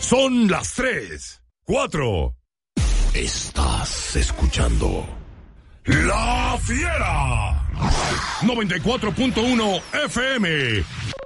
Son las 3, 4. Estás escuchando La Fiera 94.1 FM.